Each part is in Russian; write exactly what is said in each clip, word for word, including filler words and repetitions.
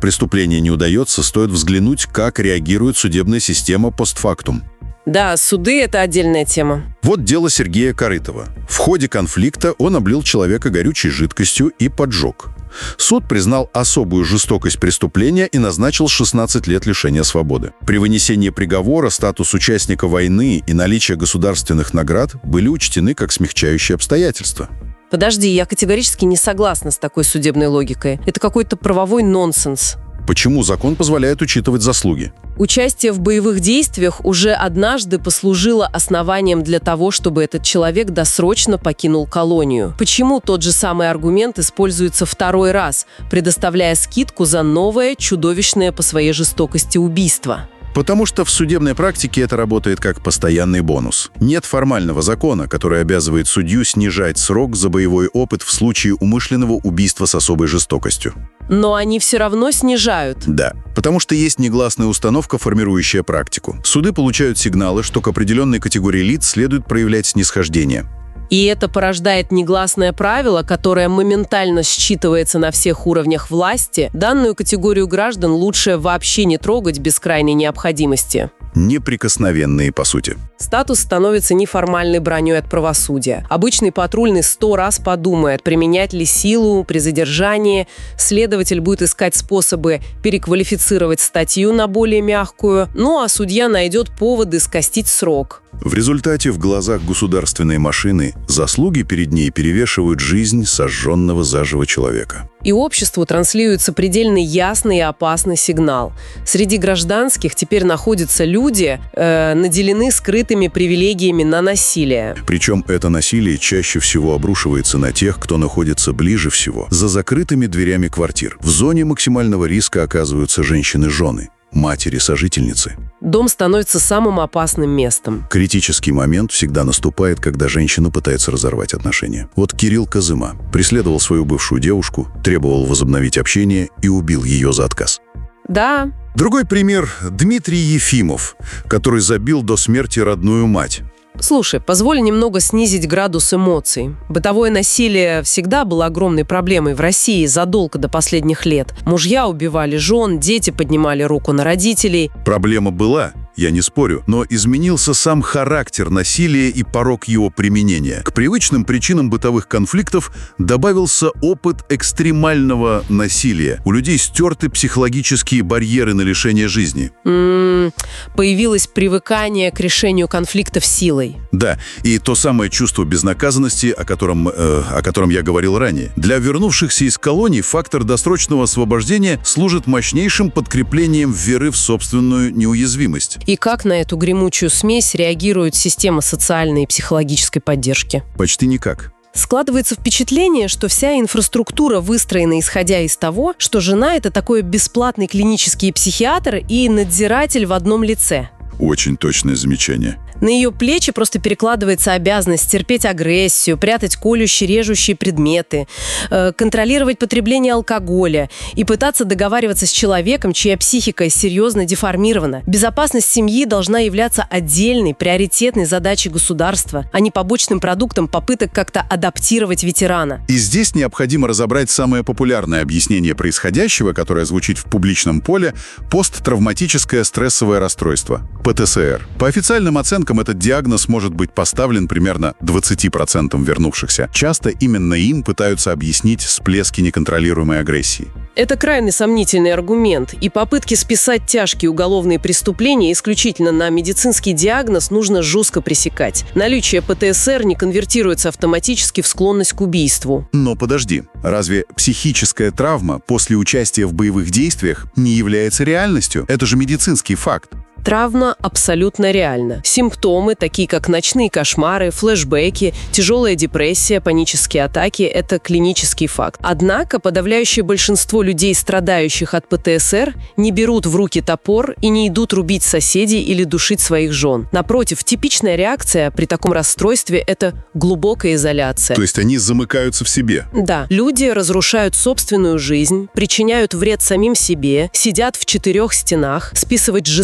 преступление не удается, стоит взглянуть, как реагирует судебная система постфактум. Да, суды — это отдельная тема. Вот дело Сергея Корытова. В ходе конфликта он облил человека горючей жидкостью и поджег. Суд признал особую жестокость преступления и назначил шестнадцать лет лишения свободы. При вынесении приговора статус участника войны и наличие государственных наград были учтены как смягчающие обстоятельства. Подожди, я категорически не согласна с такой судебной логикой. Это какой-то правовой нонсенс. Почему закон позволяет учитывать заслуги? Участие в боевых действиях уже однажды послужило основанием для того, чтобы этот человек досрочно покинул колонию. Почему тот же самый аргумент используется второй раз, предоставляя скидку за новое, чудовищное по своей жестокости убийство? Потому что в судебной практике это работает как постоянный бонус. Нет формального закона, который обязывает судью снижать срок за боевой опыт в случае умышленного убийства с особой жестокостью. Но они все равно снижают. Да, потому что есть негласная установка, формирующая практику. Суды получают сигналы, что к определенной категории лиц следует проявлять снисхождение. И это порождает негласное правило, которое моментально считывается на всех уровнях власти. Данную категорию граждан лучше вообще не трогать без крайней необходимости. Неприкосновенные, по сути. Статус становится неформальной броней от правосудия. Обычный патрульный сто раз подумает, применять ли силу при задержании. Следователь будет искать способы переквалифицировать статью на более мягкую. Ну а судья найдет поводы скостить срок. В результате в глазах государственной машины заслуги перед ней перевешивают жизнь сожженного заживо человека. И обществу транслируется предельно ясный и опасный сигнал. Среди гражданских теперь находятся люди, э, наделены скрытыми привилегиями на насилие. Причем это насилие чаще всего обрушивается на тех, кто находится ближе всего, за закрытыми дверями квартир. В зоне максимального риска оказываются женщины-жены, матери-сожительницы. Дом становится самым опасным местом. Критический момент всегда наступает, когда женщина пытается разорвать отношения. Вот Кирилл Козыма преследовал свою бывшую девушку, требовал возобновить общение и убил ее за отказ. Да. Другой пример – Дмитрий Ефимов, который забил до смерти родную мать. Слушай, позволь немного снизить градус эмоций. Бытовое насилие всегда было огромной проблемой в России задолго до последних лет. Мужья убивали жен, дети поднимали руку на родителей. Проблема была, я не спорю, но изменился сам характер насилия и порог его применения. К привычным причинам бытовых конфликтов добавился опыт экстремального насилия. У людей стерты психологические барьеры на лишение жизни. М-м, появилось привыкание к решению конфликтов силой. Да, и то самое чувство безнаказанности, о котором, э, о котором я говорил ранее. Для вернувшихся из колоний фактор досрочного освобождения служит мощнейшим подкреплением веры в собственную неуязвимость. И как на эту гремучую смесь реагирует система социальной и психологической поддержки? Почти никак. Складывается впечатление, что вся инфраструктура выстроена исходя из того, что жена – это такой бесплатный клинический психиатр и надзиратель в одном лице. Очень точное замечание. На ее плечи просто перекладывается обязанность терпеть агрессию, прятать колющие, режущие предметы, э, контролировать потребление алкоголя и пытаться договариваться с человеком, чья психика серьезно деформирована. Безопасность семьи должна являться отдельной, приоритетной задачей государства, а не побочным продуктом попыток как-то адаптировать ветерана. И здесь необходимо разобрать самое популярное объяснение происходящего, которое звучит в публичном поле – посттравматическое стрессовое расстройство – пэ тэ эс эр. По официальным оценкам, этот диагноз может быть поставлен примерно двадцати процентам вернувшихся. Часто именно им пытаются объяснить всплески неконтролируемой агрессии. Это крайне сомнительный аргумент, и попытки списать тяжкие уголовные преступления исключительно на медицинский диагноз нужно жестко пресекать. Наличие пэ тэ эс эр не конвертируется автоматически в склонность к убийству. Но подожди, разве психическая травма после участия в боевых действиях не является реальностью? Это же медицинский факт. Травма абсолютно реальна. Симптомы, такие как ночные кошмары, флешбеки, тяжелая депрессия, панические атаки – это клинический факт. Однако подавляющее большинство людей, страдающих от пэ тэ эс эр, не берут в руки топор и не идут рубить соседей или душить своих жен. Напротив, типичная реакция при таком расстройстве – это глубокая изоляция. То есть они замыкаются в себе? Да. Люди разрушают собственную жизнь, причиняют вред самим себе, сидят в четырех стенах, списывать жестокие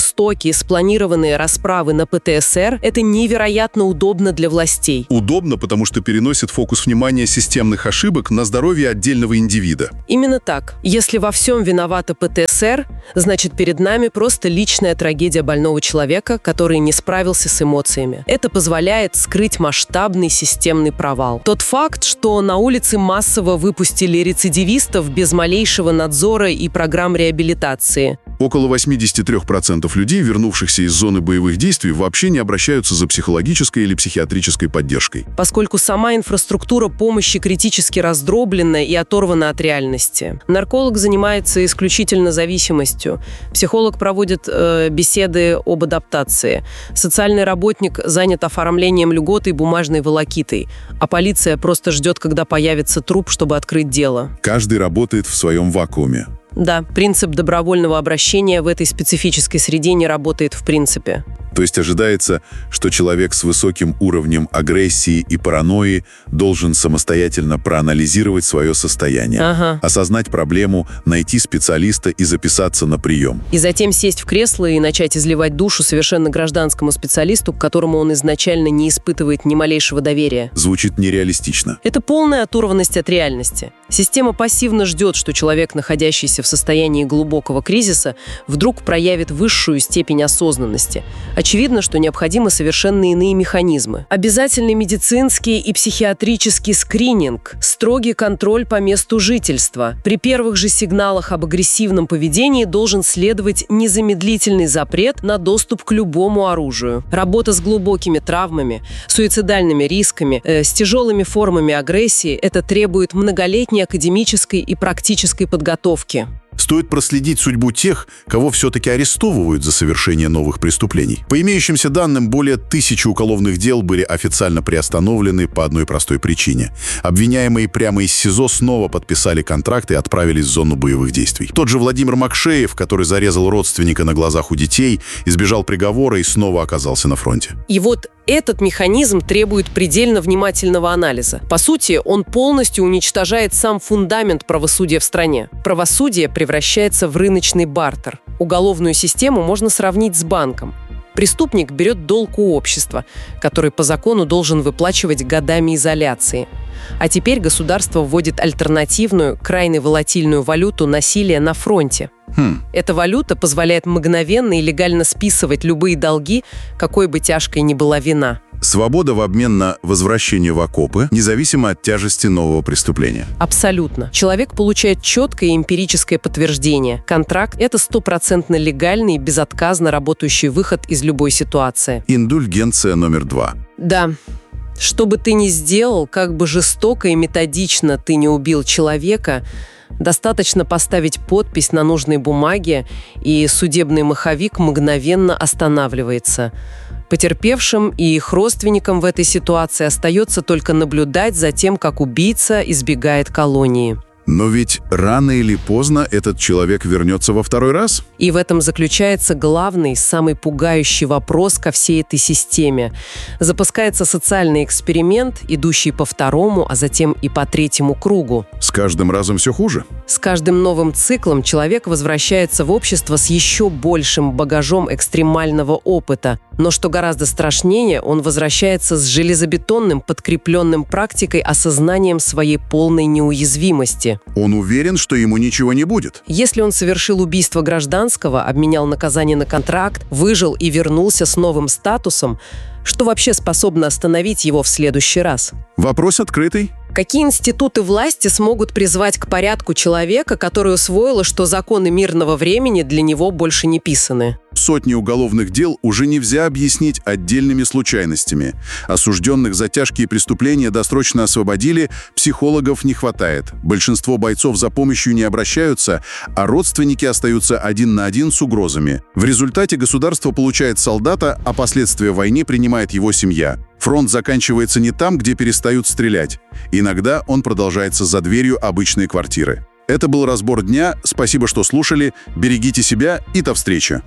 жесткие спланированные расправы на ПТСР – это невероятно удобно для властей. Удобно, потому что переносит фокус внимания системных ошибок на здоровье отдельного индивида. Именно так. Если во всем виновата ПТСР, значит, перед нами просто личная трагедия больного человека, который не справился с эмоциями. Это позволяет скрыть масштабный системный провал. Тот факт, что на улице массово выпустили рецидивистов без малейшего надзора и программ реабилитации. Около восемьдесят три процента людей, вернувшихся из зоны боевых действий, вообще не обращаются за психологической или психиатрической поддержкой. Поскольку сама инфраструктура помощи критически раздроблена и оторвана от реальности. Нарколог занимается исключительно зависимостью. Психолог проводит э, беседы об адаптации. Социальный работник занят оформлением льготы и бумажной волокитой. А полиция просто ждет, когда появится труп, чтобы открыть дело. Каждый работает в своем вакууме. Да, принцип добровольного обращения в этой специфической среде не работает в принципе. То есть ожидается, что человек с высоким уровнем агрессии и паранойи должен самостоятельно проанализировать свое состояние, ага. осознать проблему, найти специалиста и записаться на прием. И затем сесть в кресло и начать изливать душу совершенно гражданскому специалисту, к которому он изначально не испытывает ни малейшего доверия. Звучит нереалистично. Это полная оторванность от реальности. Система пассивно ждет, что человек, находящийся в состоянии глубокого кризиса, вдруг проявит высшую степень осознанности. Очевидно, что необходимы совершенно иные механизмы. Обязательный медицинский и психиатрический скрининг, строгий контроль по месту жительства. При первых же сигналах об агрессивном поведении должен следовать незамедлительный запрет на доступ к любому оружию. Работа с глубокими травмами, суицидальными рисками, э, с тяжелыми формами агрессии – это требует многолетней академической и практической подготовки. Стоит проследить судьбу тех, кого все-таки арестовывают за совершение новых преступлений. По имеющимся данным, более тысячи уголовных дел были официально приостановлены по одной простой причине. Обвиняемые прямо из СИЗО снова подписали контракт и отправились в зону боевых действий. Тот же Владимир Макшеев, который зарезал родственника на глазах у детей, избежал приговора и снова оказался на фронте. И вот этот механизм требует предельно внимательного анализа. По сути, он полностью уничтожает сам фундамент правосудия в стране. Правосудие превращается в рыночный бартер. Уголовную систему можно сравнить с банком. Преступник берет долг у общества, который по закону должен выплачивать годами изоляции. А теперь государство вводит альтернативную, крайне волатильную валюту насилия на фронте. Хм. Эта валюта позволяет мгновенно и легально списывать любые долги, какой бы тяжкой ни была вина. Свобода в обмен на возвращение в окопы, независимо от тяжести нового преступления. Абсолютно. Человек получает четкое эмпирическое подтверждение. Контракт – это стопроцентно легальный и безотказно работающий выход из любой ситуации. Индульгенция номер два. Да. Что бы ты ни сделал, как бы жестоко и методично ты не убил человека, достаточно поставить подпись на нужной бумаге, и судебный маховик мгновенно останавливается. Потерпевшим и их родственникам в этой ситуации остается только наблюдать за тем, как убийца избегает колонии. Но ведь рано или поздно этот человек вернется во второй раз? И в этом заключается главный, самый пугающий вопрос ко всей этой системе. Запускается социальный эксперимент, идущий по второму, а затем и по третьему кругу. С каждым разом все хуже? С каждым новым циклом человек возвращается в общество с еще большим багажом экстремального опыта. Но что гораздо страшнее, он возвращается с железобетонным, подкрепленным практикой, осознанием своей полной неуязвимости. Он уверен, что ему ничего не будет. Если он совершил убийство гражданского, обменял наказание на контракт, выжил и вернулся с новым статусом, что вообще способно остановить его в следующий раз? Вопрос открытый. Какие институты власти смогут призвать к порядку человека, который усвоил, что законы мирного времени для него больше не писаны? Сотни уголовных дел уже нельзя объяснить отдельными случайностями. Осужденных за тяжкие преступления досрочно освободили, психологов не хватает. Большинство бойцов за помощью не обращаются, а родственники остаются один на один с угрозами. В результате государство получает солдата, а последствия войны принимает его семья. Фронт заканчивается не там, где перестают стрелять. Иногда он продолжается за дверью обычной квартиры. Это был разбор дня. Спасибо, что слушали. Берегите себя и до встречи.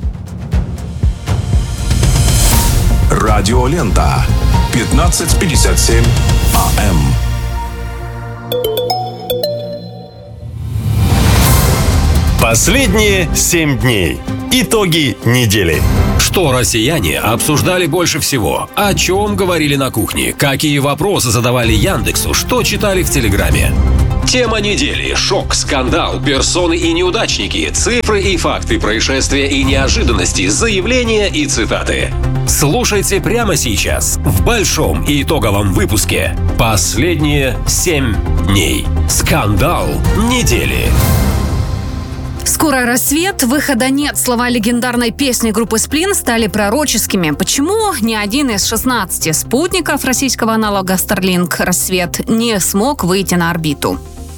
Радиолента. пятнадцать пятьдесят семь АМ. Последние семь дней. Итоги недели. Что россияне обсуждали больше всего? О чем говорили на кухне? Какие вопросы задавали Яндексу? Что читали в Телеграме? Тема недели. Шок, скандал, персоны и неудачники, цифры и факты, происшествия и неожиданности, заявления и цитаты. Слушайте прямо сейчас в большом и итоговом выпуске «Последние семь дней. Скандал недели». Скоро рассвет, выхода нет. Слова легендарной песни группы «Сплин» стали пророческими. Почему ни один из шестнадцати спутников российского аналога Starlink «Рассвет» не смог выйти на орбиту?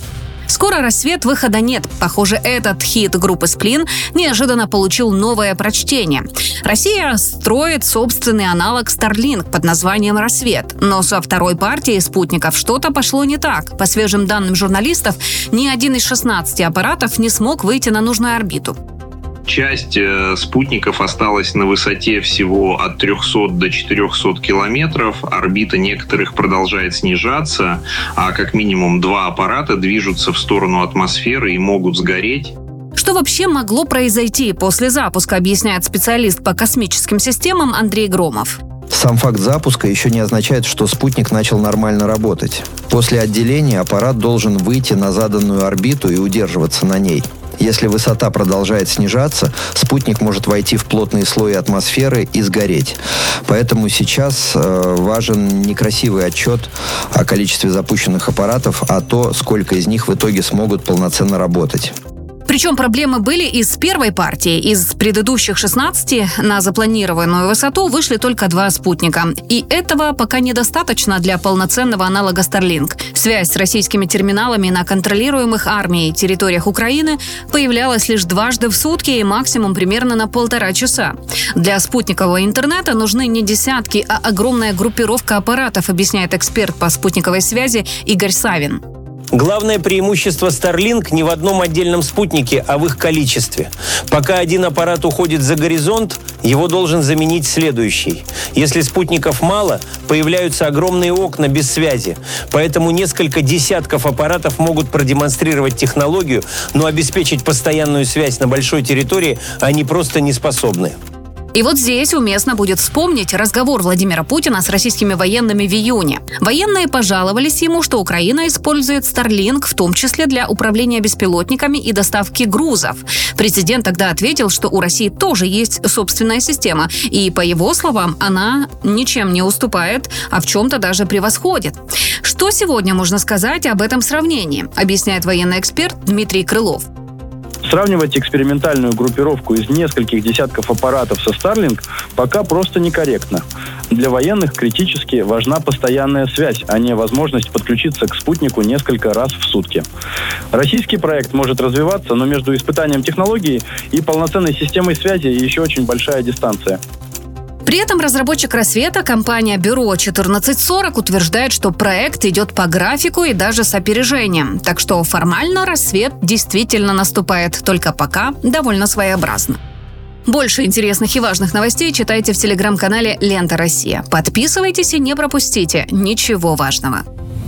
Скоро рассвет, выхода нет. Похоже, этот хит группы «Сплин» неожиданно получил новое прочтение. Россия строит собственный аналог Starlink под названием «Рассвет». Но со второй партией спутников что-то пошло не так. По свежим данным журналистов, ни один из шестнадцати аппаратов не смог выйти на нужную орбиту. Часть э, спутников осталась на высоте всего от трехсот до четырехсот километров. Орбита некоторых продолжает снижаться, а как минимум два аппарата движутся в сторону атмосферы и могут сгореть. Что вообще могло произойти после запуска, объясняет специалист по космическим системам Андрей Громов. Сам факт запуска еще не означает, что спутник начал нормально работать. После отделения аппарат должен выйти на заданную орбиту и удерживаться на ней. Если высота продолжает снижаться, спутник может войти в плотные слои атмосферы и сгореть. Поэтому сейчас э, важен не красивый отчет о количестве запущенных аппаратов, а то, сколько из них в итоге смогут полноценно работать. Причем проблемы были и с первой партией. Из предыдущих шестнадцати на запланированную высоту вышли только два спутника. И этого пока недостаточно для полноценного аналога Starlink. Связь с российскими терминалами на контролируемых армией территориях Украины появлялась лишь дважды в сутки и максимум примерно на полтора часа. Для спутникового интернета нужны не десятки, а огромная группировка аппаратов, объясняет эксперт по спутниковой связи Игорь Савин. Главное преимущество Starlink не в одном отдельном спутнике, а в их количестве. Пока один аппарат уходит за горизонт, его должен заменить следующий. Если спутников мало, появляются огромные окна без связи. Поэтому несколько десятков аппаратов могут продемонстрировать технологию, но обеспечить постоянную связь на большой территории они просто не способны. И вот здесь уместно будет вспомнить разговор Владимира Путина с российскими военными в июне. Военные пожаловались ему, что Украина использует Starlink, в том числе для управления беспилотниками и доставки грузов. Президент тогда ответил, что у России тоже есть собственная система, и, по его словам, она ничем не уступает, а в чем-то даже превосходит. Что сегодня можно сказать об этом сравнении, объясняет военный эксперт Дмитрий Крылов. Сравнивать экспериментальную группировку из нескольких десятков аппаратов со Starlink пока просто некорректно. Для военных критически важна постоянная связь, а не возможность подключиться к спутнику несколько раз в сутки. Российский проект может развиваться, но между испытанием технологии и полноценной системой связи еще очень большая дистанция. При этом разработчик «Рассвета», компания «Бюро четырнадцать сорок», утверждает, что проект идет по графику и даже с опережением. Так что формально «Рассвет» действительно наступает, только пока довольно своеобразно. Больше интересных и важных новостей читайте в телеграм-канале «Лента Россия». Подписывайтесь и не пропустите ничего важного.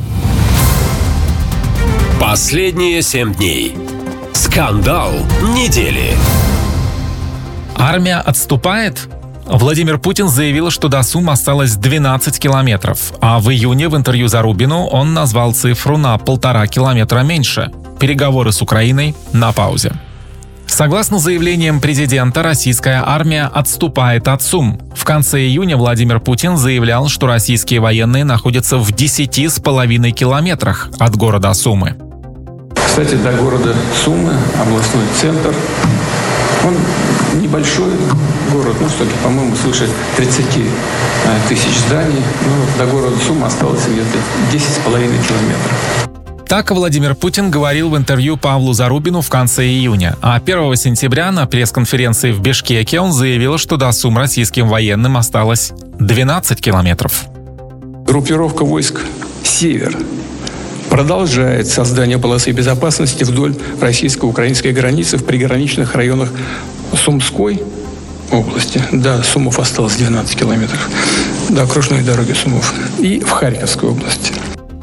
Последние семь дней. Скандал недели. Армия отступает? Владимир Путин заявил, что до Сум осталось двенадцать километров, а в июне в интервью Зарубину он назвал цифру на полтора километра меньше. Переговоры с Украиной на паузе. Согласно заявлениям президента, российская армия отступает от Сум. В конце июня Владимир Путин заявлял, что российские военные находятся в десяти с половиной километрах от города Сумы. Кстати, до города Сумы, областной центр, он небольшой город, ну, что-то, по-моему, свыше тридцати тысяч зданий. Ну, до города Сумы осталось где-то десять с половиной километров. Так Владимир Путин говорил в интервью Павлу Зарубину в конце июня. А первого сентября на пресс-конференции в Бишкеке он заявил, что до Сум российским военным осталось двенадцать километров. Группировка войск «Север» продолжает создание полосы безопасности вдоль российско-украинской границы в приграничных районах Сумской области. До Сумов осталось двенадцать километров. До окружной дороги Сумов. И в Харьковской области.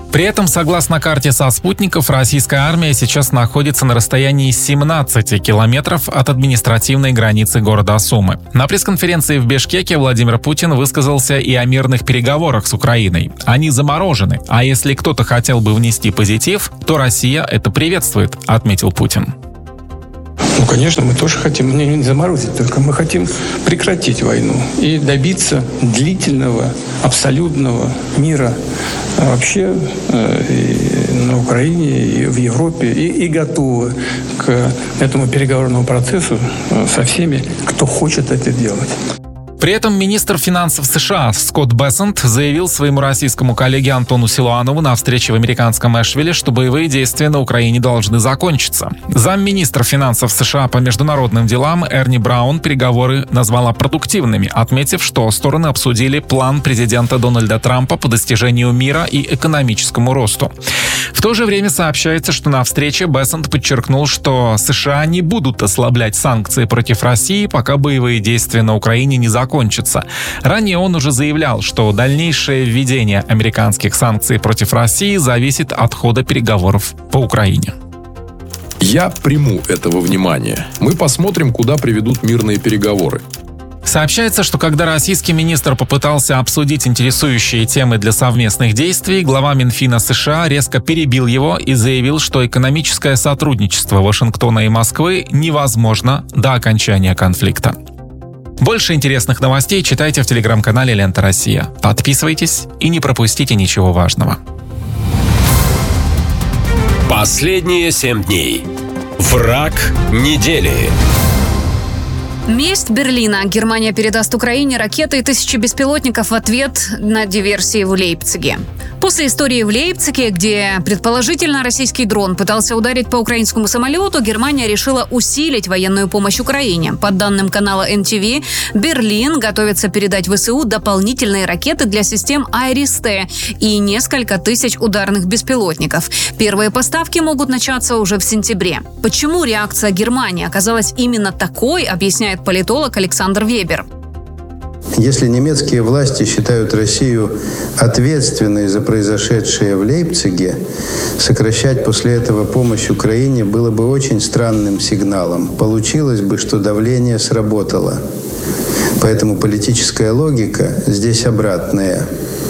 При этом, согласно карте со спутников, российская армия сейчас находится на расстоянии семнадцати километров от административной границы города Сумы. На пресс-конференции в Бишкеке Владимир Путин высказался и о мирных переговорах с Украиной. Они заморожены, а если кто-то хотел бы внести позитив, то Россия это приветствует, отметил Путин. Ну, конечно, мы тоже хотим не, не заморозить, только мы хотим прекратить войну и добиться длительного, абсолютного мира вообще э, и на Украине, и в Европе, и, и готовы к этому переговорному процессу э, со всеми, кто хочет это делать. При этом министр финансов США Скотт Бессент заявил своему российскому коллеге Антону Силуанову на встрече в американском Эшвилле, что боевые действия на Украине должны закончиться. Замминистра финансов США по международным делам Эрни Браун переговоры назвала продуктивными, отметив, что стороны обсудили план президента Дональда Трампа по достижению мира и экономическому росту. В то же время сообщается, что на встрече Бессент подчеркнул, что США не будут ослаблять санкции против России, пока боевые действия на Украине не закончатся. Кончится. Ранее он уже заявлял, что дальнейшее введение американских санкций против России зависит от хода переговоров по Украине. Я приму это во внимание. Мы посмотрим, куда приведут мирные переговоры. Сообщается, что когда российский министр попытался обсудить интересующие темы для совместных действий, глава Минфина США резко перебил его и заявил, что экономическое сотрудничество Вашингтона и Москвы невозможно до окончания конфликта. Больше интересных новостей читайте в телеграм-канале «Лента Россия». Подписывайтесь и не пропустите ничего важного. Последние семь дней. Враг недели. Месть Берлина. Германия передаст Украине ракеты и тысячи беспилотников в ответ на диверсии в Лейпциге. После истории в Лейпциге, где предположительно российский дрон пытался ударить по украинскому самолету, Германия решила усилить военную помощь Украине. По данным канала эн ти ви, Берлин готовится передать ВСУ дополнительные ракеты для систем Айрис-Т и несколько тысяч ударных беспилотников. Первые поставки могут начаться уже в сентябре. Почему реакция Германии оказалась именно такой, объясняет политолог Александр Вебер. Если немецкие власти считают Россию ответственной за произошедшее в Лейпциге, сокращать после этого помощь Украине было бы очень странным сигналом. Получилось бы, что давление сработало. Поэтому политическая логика здесь обратная.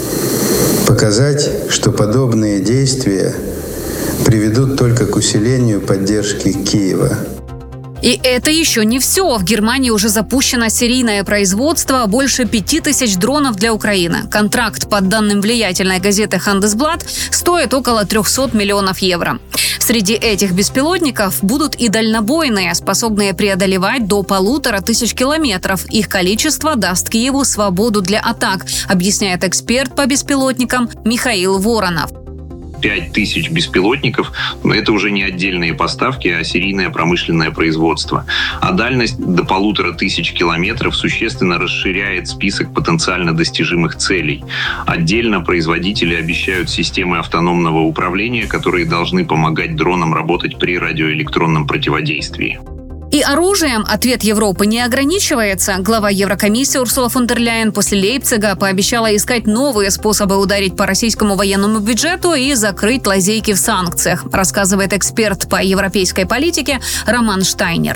Показать, что подобные действия приведут только к усилению поддержки Киева. И это еще не все. В Германии уже запущено серийное производство больше пяти тысяч дронов для Украины. Контракт, по данным влиятельной газеты «Хандесблат», стоит около трехсот миллионов евро. Среди этих беспилотников будут и дальнобойные, способные преодолевать до полутора тысяч километров. Их количество даст Киеву свободу для атак, объясняет эксперт по беспилотникам Михаил Воронов. пять тысяч беспилотников – это уже не отдельные поставки, а серийное промышленное производство. А дальность до полутора тысяч километров существенно расширяет список потенциально достижимых целей. Отдельно производители обещают системы автономного управления, которые должны помогать дронам работать при радиоэлектронном противодействии. И оружием ответ Европы не ограничивается. Глава Еврокомиссии Урсула фон дер Ляйен после Лейпцига пообещала искать новые способы ударить по российскому военному бюджету и закрыть лазейки в санкциях, рассказывает эксперт по европейской политике Роман Штайнер.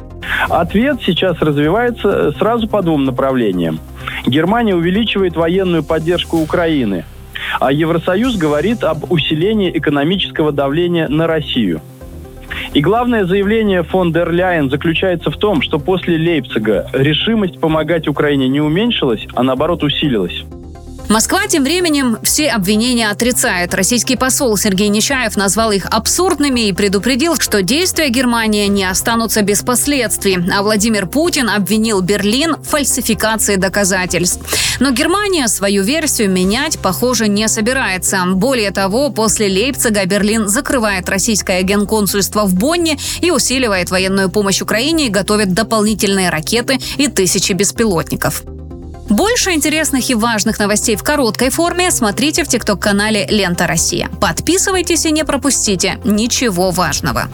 Ответ сейчас развивается сразу по двум направлениям. Германия увеличивает военную поддержку Украины, а Евросоюз говорит об усилении экономического давления на Россию. И главное заявление фон дер Ляйен заключается в том, что после Лейпцига решимость помогать Украине не уменьшилась, а наоборот усилилась. Москва тем временем все обвинения отрицает. Российский посол Сергей Нечаев назвал их абсурдными и предупредил, что действия Германии не останутся без последствий. А Владимир Путин обвинил Берлин в фальсификации доказательств. Но Германия свою версию менять, похоже, не собирается. Более того, после Лейпцига Берлин закрывает российское генконсульство в Бонне и усиливает военную помощь Украине и готовит дополнительные ракеты и тысячи беспилотников. Больше интересных и важных новостей в короткой форме смотрите в тикток-канале «Лента Россия». Подписывайтесь и не пропустите ничего важного.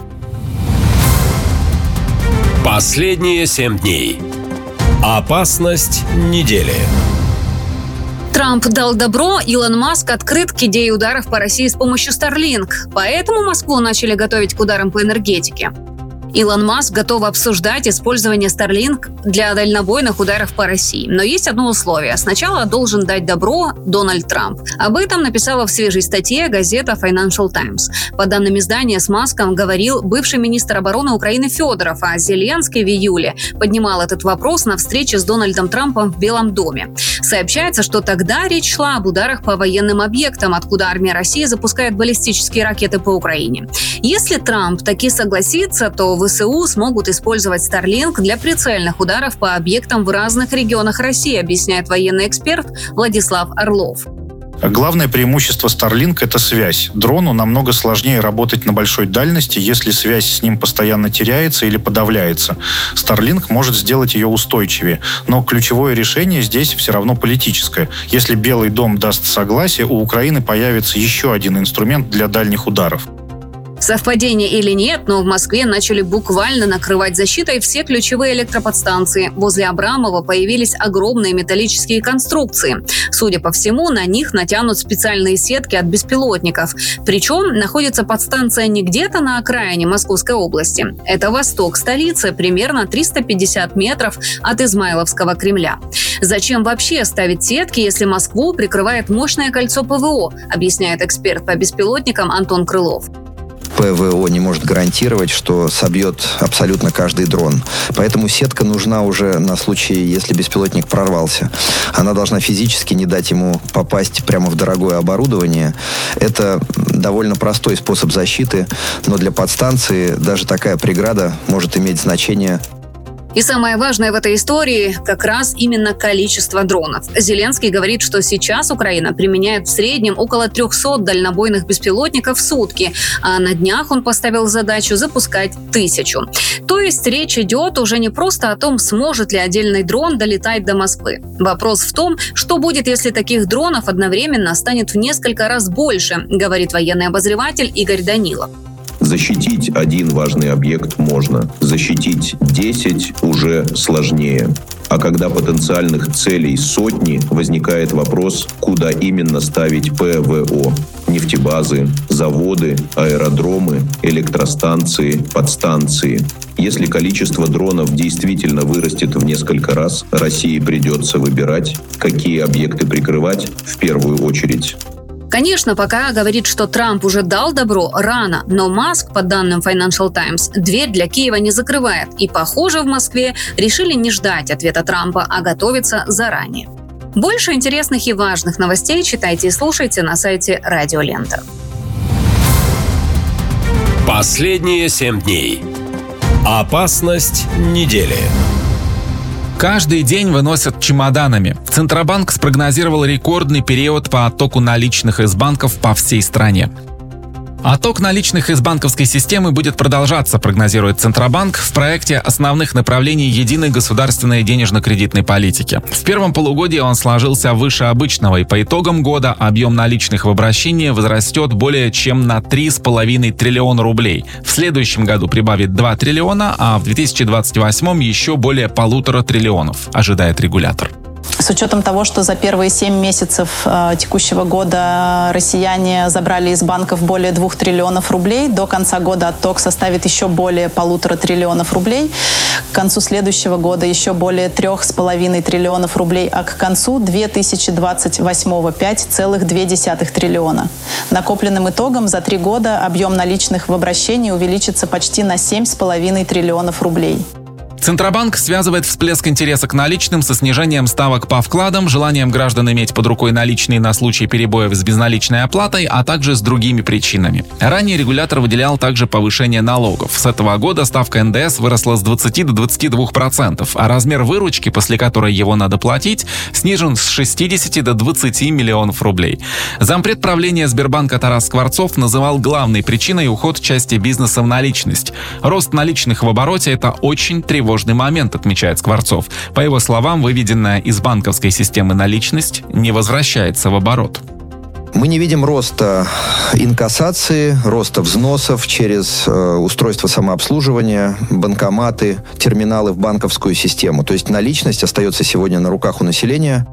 Последние семь дней. Опасность недели. Трамп дал добро, Илон Маск открыт к идее ударов по России с помощью Starlink. Поэтому Москву начали готовить к ударам по энергетике. Илон Маск готов обсуждать использование Starlink для дальнобойных ударов по России. Но есть одно условие. Сначала должен дать добро Дональд Трамп. Об этом написала в свежей статье газета Financial Times. По данным издания, с Маском говорил бывший министр обороны Украины Федоров, а Зеленский в июле поднимал этот вопрос на встрече с Дональдом Трампом в Белом доме. Сообщается, что тогда речь шла об ударах по военным объектам, откуда армия России запускает баллистические ракеты по Украине. Если Трамп таки согласится, то ВСУ смогут использовать Starlink для прицельных ударов по объектам в разных регионах России, объясняет военный эксперт Владислав Орлов. Главное преимущество Starlink – это связь. Дрону намного сложнее работать на большой дальности, если связь с ним постоянно теряется или подавляется. Starlink может сделать ее устойчивее. Но ключевое решение здесь все равно политическое. Если Белый дом даст согласие, у Украины появится еще один инструмент для дальних ударов. Совпадение или нет, но в Москве начали буквально накрывать защитой все ключевые электроподстанции. Возле Абрамова появились огромные металлические конструкции. Судя по всему, на них натянут специальные сетки от беспилотников. Причем находится подстанция не где-то на окраине Московской области. Это восток столицы, примерно триста пятьдесят метров от Измайловского Кремля. Зачем вообще ставить сетки, если Москву прикрывает мощное кольцо ПВО, объясняет эксперт по беспилотникам Антон Крылов. ПВО не может гарантировать, что собьет абсолютно каждый дрон. Поэтому сетка нужна уже на случай, если беспилотник прорвался. Она должна физически не дать ему попасть прямо в дорогое оборудование. Это довольно простой способ защиты, но для подстанции даже такая преграда может иметь значение. И самое важное в этой истории как раз именно количество дронов. Зеленский говорит, что сейчас Украина применяет в среднем около триста дальнобойных беспилотников в сутки, а на днях он поставил задачу запускать тысячу. То есть речь идет уже не просто о том, сможет ли отдельный дрон долетать до Москвы. Вопрос в том, что будет, если таких дронов одновременно станет в несколько раз больше, говорит военный обозреватель Игорь Данилов. Защитить один важный объект можно, защитить десять уже сложнее. А когда потенциальных целей сотни, возникает вопрос, куда именно ставить ПВО. Нефтебазы, заводы, аэродромы, электростанции, подстанции. Если количество дронов действительно вырастет в несколько раз, России придется выбирать, какие объекты прикрывать в первую очередь. Конечно, пока говорит, что Трамп уже дал добро, рано, но Маск, по данным Financial Times, дверь для Киева не закрывает. И, похоже, в Москве решили не ждать ответа Трампа, а готовиться заранее. Больше интересных и важных новостей читайте и слушайте на сайте Радио Лента. Последние семь дней. Опасность недели. Каждый день выносят чемоданами. Центробанк спрогнозировал рекордный период по оттоку наличных из банков по всей стране. Отток наличных из банковской системы будет продолжаться, прогнозирует Центробанк в проекте основных направлений единой государственной денежно-кредитной политики. В первом полугодии он сложился выше обычного, и по итогам года объем наличных в обращении возрастет более чем на три с половиной триллиона рублей. В следующем году прибавит два триллиона, а в две тысячи двадцать восьмом еще более полутора триллионов, ожидает регулятор. С учетом того, что за первые семь месяцев э, текущего года россияне забрали из банков более двух триллионов рублей, до конца года отток составит еще более полутора триллионов рублей, к концу следующего года еще более трех с половиной триллионов рублей, а к концу две тысячи двадцать восьмого пять целых две десятых триллиона. Накопленным итогом за три года объем наличных в обращении увеличится почти на семь с половиной триллионов рублей. Центробанк связывает всплеск интереса к наличным со снижением ставок по вкладам, желанием граждан иметь под рукой наличные на случай перебоев с безналичной оплатой, а также с другими причинами. Ранее регулятор выделял также повышение налогов. С этого года ставка эн дэ эс выросла с двадцати до двадцати двух процентов, а размер выручки, после которой его надо платить, снижен с шестидесяти до двадцати миллионов рублей. Зампред правления Сбербанка Тарас Скворцов называл главной причиной уход части бизнеса в наличность. Рост наличных в обороте – это очень тревожный момент, отмечает Скворцов. По его словам, выведенная из банковской системы наличность не возвращается в оборот. Мы не видим роста инкассации, роста взносов через э, устройство самообслуживания, банкоматы, терминалы в банковскую систему. То есть наличность остается сегодня на руках у населения.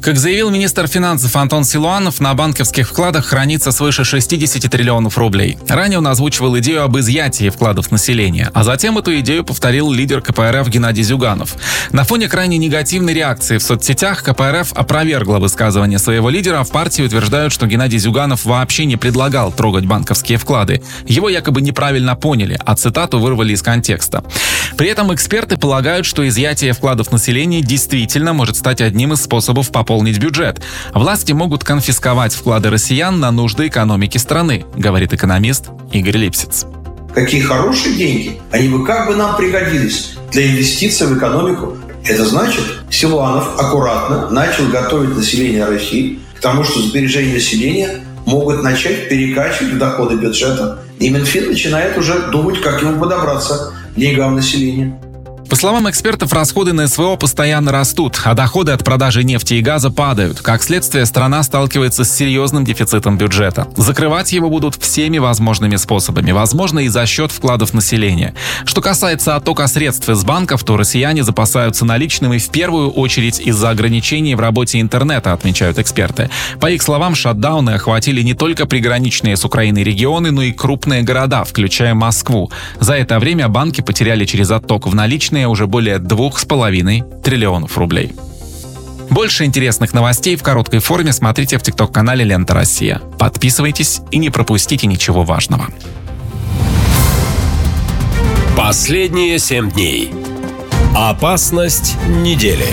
Как заявил министр финансов Антон Силуанов, на банковских вкладах хранится свыше шестьдесят триллионов рублей. Ранее он озвучивал идею об изъятии вкладов населения, а затем эту идею повторил лидер ка пэ эр эф Геннадий Зюганов. На фоне крайне негативной реакции в соцсетях ка пэ эр эф опровергла высказывание своего лидера, а в партии утверждают, что Геннадий Зюганов вообще не предлагал трогать банковские вклады. Его якобы неправильно поняли, а цитату вырвали из контекста. При этом эксперты полагают, что изъятие вкладов населения действительно может стать одним из способов пополнить пополнить бюджет. Власти могут конфисковать вклады россиян на нужды экономики страны, говорит экономист Игорь Липсиц. Какие хорошие деньги, они бы как бы нам пригодились для инвестиций в экономику. Это значит, Силуанов аккуратно начал готовить население России к тому, что сбережения населения могут начать перекачивать в доходы бюджета. И Минфин начинает уже думать, как ему подобраться к деньгам населения. По словам экспертов, расходы на эс вэ о постоянно растут, а доходы от продажи нефти и газа падают. Как следствие, страна сталкивается с серьезным дефицитом бюджета. Закрывать его будут всеми возможными способами, возможно, и за счет вкладов населения. Что касается оттока средств из банков, то россияне запасаются наличным и в первую очередь из-за ограничений в работе интернета, отмечают эксперты. По их словам, шатдауны охватили не только приграничные с Украиной регионы, но и крупные города, включая Москву. За это время банки потеряли через отток в наличные уже более двух с половиной триллионов рублей. Больше интересных новостей в короткой форме смотрите в тикток-канале «Лента Россия». Подписывайтесь и не пропустите ничего важного. Последние семь дней. Опасность недели.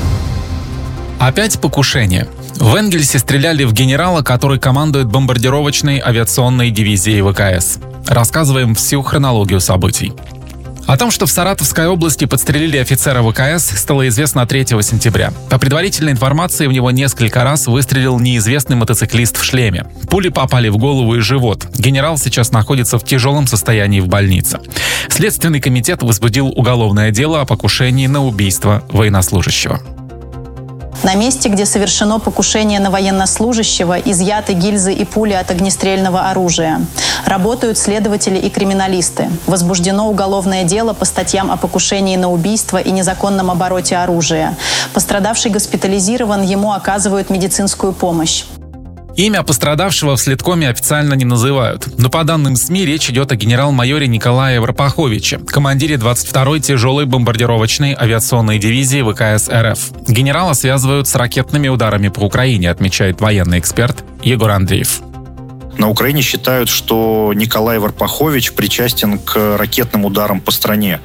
Опять покушение. В Энгельсе стреляли в генерала, который командует бомбардировочной авиационной дивизией вэ ка эс. Рассказываем всю хронологию событий. О том, что в Саратовской области подстрелили офицера вэ ка эс, стало известно третьего сентября. По предварительной информации, в него несколько раз выстрелил неизвестный мотоциклист в шлеме. Пули попали в голову и живот. Генерал сейчас находится в тяжелом состоянии в больнице. Следственный комитет возбудил уголовное дело о покушении на убийство военнослужащего. На месте, где совершено покушение на военнослужащего, изъяты гильзы и пули от огнестрельного оружия. Работают следователи и криминалисты. Возбуждено уголовное дело по статьям о покушении на убийство и незаконном обороте оружия. Пострадавший госпитализирован, ему оказывают медицинскую помощь. Имя пострадавшего в следкоме официально не называют, но по данным СМИ речь идет о генерал-майоре Николае Варпаховиче, командире двадцать второй тяжелой бомбардировочной авиационной дивизии вэ ка эс эр эф. Генерала связывают с ракетными ударами по Украине, отмечает военный эксперт Егор Андреев. На Украине считают, что Николай Варпахович причастен к ракетным ударам по стране,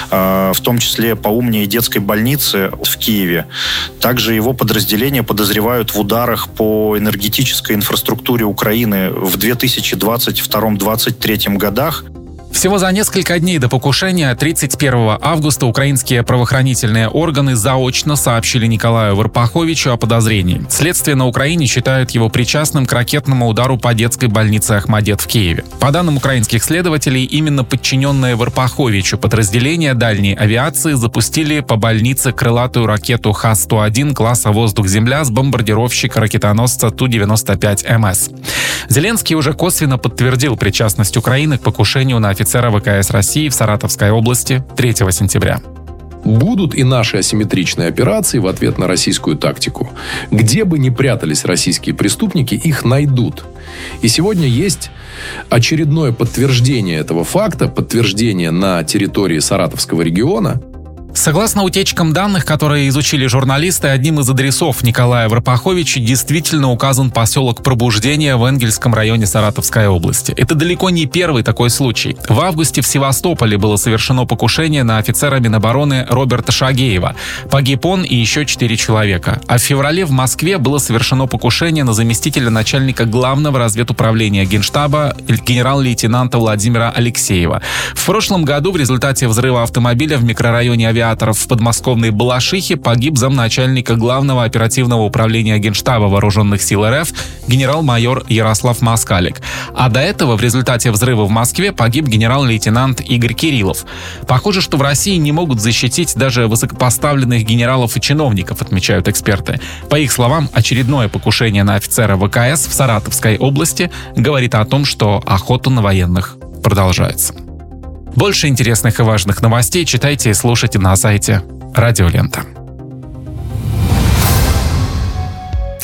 в том числе по Умне детской больнице в Киеве. Также его подразделения подозревают в ударах по энергетической инфраструктуре Украины в две тысячи двадцать втором — две тысячи двадцать третьем годах. Всего за несколько дней до покушения, тридцать первого августа, украинские правоохранительные органы заочно сообщили Николаю Варпаховичу о подозрении. Следствие на Украине считает его причастным к ракетному удару по детской больнице Ахмадет в Киеве. По данным украинских следователей, именно подчиненные Варпаховичу подразделения дальней авиации запустили по больнице крылатую ракету ха сто один класса «Воздух-Земля» с бомбардировщика ракетоносца Ту девяносто пять эм эс. Зеленский уже косвенно подтвердил причастность Украины к покушению на офицера офицера вэ ка эс России в Саратовской области третьего сентября. Будут и наши асимметричные операции в ответ на российскую тактику. Где бы ни прятались российские преступники, их найдут. И сегодня есть очередное подтверждение этого факта, подтверждение на территории Саратовского региона. Согласно утечкам данных, которые изучили журналисты, одним из адресов Николая Варпаховича действительно указан поселок Пробуждения в Энгельсском районе Саратовской области. Это далеко не первый такой случай. В августе в Севастополе было совершено покушение на офицера Минобороны Роберта Шагеева. Погиб он и еще четыре человека. А в феврале в Москве было совершено покушение на заместителя начальника главного разведуправления Генштаба генерал-лейтенанта Владимира Алексеева. В прошлом году в результате взрыва автомобиля в микрорайоне Авиаторов в подмосковной Балашихе погиб замначальника главного оперативного управления Генштаба Вооруженных сил эр эф генерал-майор Ярослав Москалик. А до этого в результате взрыва в Москве погиб генерал-лейтенант Игорь Кириллов. Похоже, что в России не могут защитить даже высокопоставленных генералов и чиновников, отмечают эксперты. По их словам, очередное покушение на офицера вэ ка эс в Саратовской области говорит о том, что охота на военных продолжается. Больше интересных и важных новостей читайте и слушайте на сайте Радио Лента.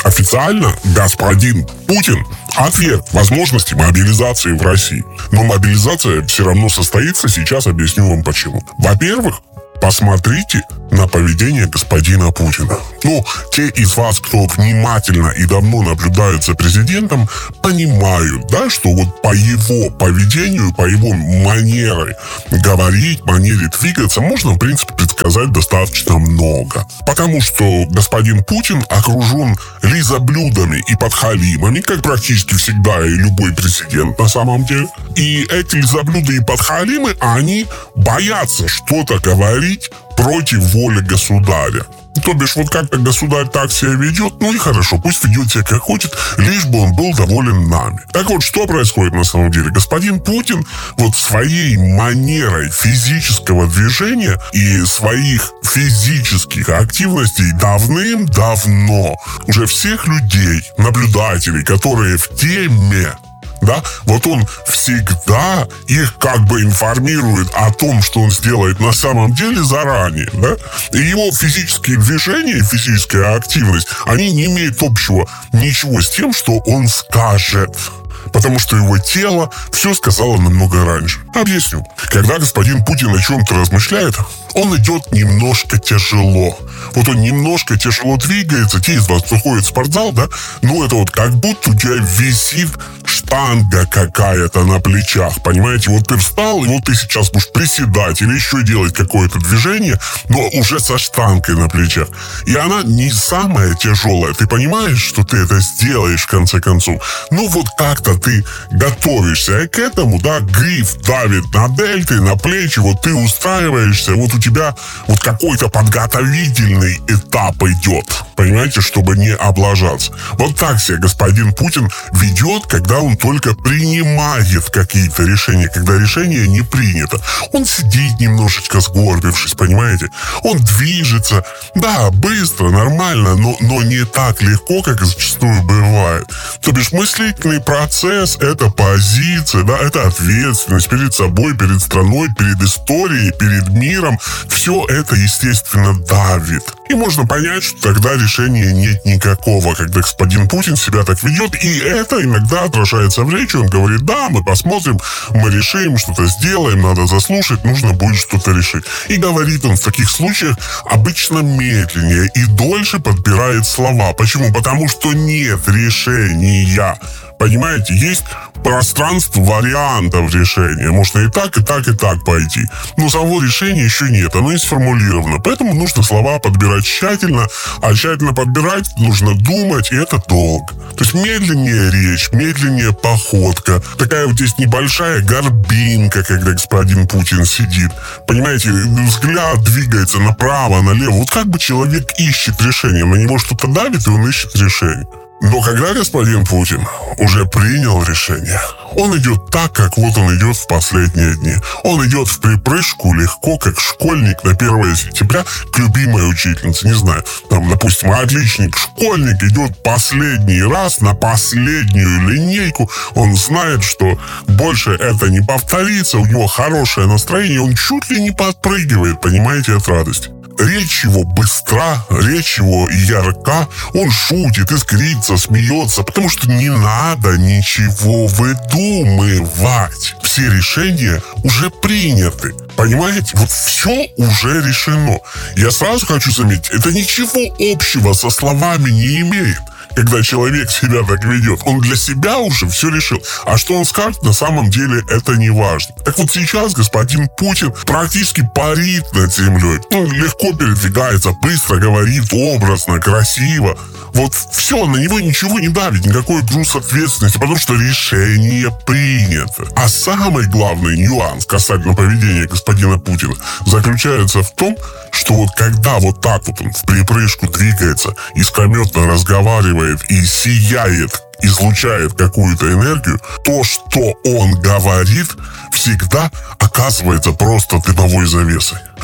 Официально господин Путин отверг возможности мобилизации в России. Но мобилизация все равно состоится, сейчас объясню вам почему. Во-первых, посмотрите на поведение господина Путина. Ну, те из вас, кто внимательно и давно наблюдают за президентом, понимают, да, что вот по его поведению, по его манере говорить, манере двигаться, можно, в принципе, предсказать достаточно много. Потому что господин Путин окружен лизоблюдами и подхалимами, как практически всегда и любой президент на самом деле. И эти лизоблюды и подхалимы, они боятся что-то говорить против воли государя. То бишь, вот как-то государь так себя ведет, ну и хорошо, пусть ведет себя как хочет, лишь бы он был доволен нами. Так вот, что происходит на самом деле? Господин Путин вот своей манерой физического движения и своих физических активностей давным-давно уже всех людей, наблюдателей, которые в теме, да, вот он всегда их как бы информирует о том, что он сделает на самом деле заранее, да, и его физические движения и физическая активность, они не имеют общего ничего с тем, что он скажет. Потому что его тело все сказало намного раньше. Объясню. Когда господин Путин о чем-то размышляет, он идет немножко тяжело. Вот он немножко тяжело двигается. Те из вас, кто ходит в спортзал, да, ну это вот как будто у тебя висит штанга какая-то на плечах, понимаете? Вот ты встал, и вот ты сейчас будешь приседать или еще делать какое-то движение, но уже со штангой на плечах. И она не самая тяжелая. Ты понимаешь, что ты это сделаешь в конце концов? Ну вот как-то ты готовишься к этому, да, гриф давит на дельты, на плечи, вот ты устраиваешься, вот у тебя вот какой-то подготовительный этап идет, понимаете, чтобы не облажаться. Вот так себя господин Путин ведет, когда он только принимает какие-то решения, когда решение не принято. Он сидит немножечко сгорбившись, понимаете? Он движется, да, быстро, нормально, но, но не так легко, как зачастую бывает. То бишь мыслительный процесс, это позиция, да, это ответственность перед собой, перед страной, перед историей, перед миром. Все это, естественно, давит. И можно понять, что тогда решения нет никакого, когда господин Путин себя так ведет, и это иногда отражается в речи. Он говорит: да, мы посмотрим, мы решим, что-то сделаем, надо заслушать, нужно будет что-то решить. И говорит он в таких случаях обычно медленнее и дольше подбирает слова. Почему? Потому что нет решения. Понимаете, есть пространство вариантов решения. Можно и так, и так, и так пойти. Но самого решения еще нет, оно не сформулировано. Поэтому нужно слова подбирать тщательно, а тщательно подбирать нужно думать, и это долго. То есть медленнее речь, медленнее походка. Такая вот здесь небольшая горбинка, когда господин Путин сидит. Понимаете, взгляд двигается направо, налево. Вот как бы человек ищет решение, на него что-то давит, и он ищет решение. Но когда господин Путин уже принял решение, он идет так, как вот он идет в последние дни. Он идет в припрыжку легко, как школьник на первое сентября к любимой учительнице. Не знаю, там, допустим, отличник, школьник идет последний раз на последнюю линейку. Он знает, что больше это не повторится, у него хорошее настроение, он чуть ли не подпрыгивает, понимаете, от радости. Речь его быстра, речь его ярка, он шутит, искрится, смеется, потому что не надо ничего выдумывать. Все решения уже приняты. Понимаете? Вот все уже решено. Я сразу хочу заметить, это ничего общего со словами не имеет. Когда человек себя так ведет, он для себя уже все решил. А что он скажет, на самом деле это не важно. Так вот сейчас господин Путин практически парит над землей. Ну, легко передвигается, быстро говорит, образно, красиво. Вот все, на него ничего не давит, никакой груз ответственности, потому что решение принято. А самый главный нюанс касательно поведения господина Путина заключается в том, что вот когда вот так вот он в припрыжку двигается, искрометно разговаривает и сияет, излучает какую-то энергию, то, что он говорит, всегда оказывается просто дымовой завесой.